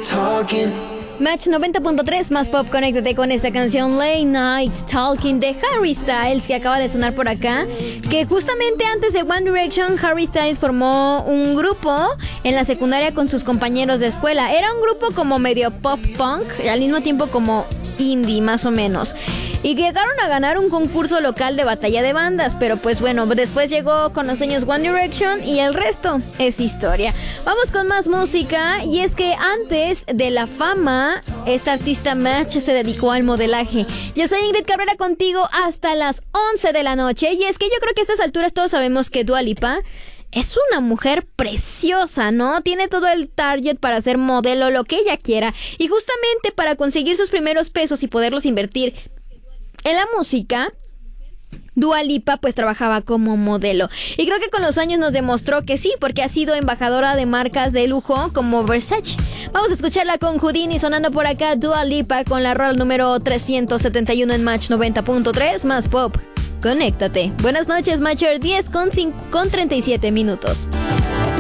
Match 90.3 más pop, conéctate con esta canción Late Night Talking de Harry Styles, que acaba de sonar por acá, que justamente antes de One Direction, Harry Styles formó un grupo en la secundaria con sus compañeros de escuela. Era un grupo como medio pop punk y al mismo tiempo como indie más o menos, y llegaron a ganar un concurso local de batalla de bandas, pero pues bueno, después llegó con los años One Direction y el resto es historia. Vamos con más música, y es que antes de la fama, esta artista Match se dedicó al modelaje. Yo soy Ingrid Cabrera contigo hasta las 11 de la noche, y es que yo creo que a estas alturas todos sabemos que Dua Lipa es una mujer preciosa, ¿no? Tiene todo el target para ser modelo, lo que ella quiera. Y justamente para conseguir sus primeros pesos y poderlos invertir en la música, Dua Lipa pues trabajaba como modelo. Y creo que con los años nos demostró que sí, porque ha sido embajadora de marcas de lujo como Versace. Vamos a escucharla con Houdini sonando por acá, Dua Lipa con la rola número 371 en Match 90.3 más pop. Conéctate. Buenas noches, Matcher, 10 con 37 minutos.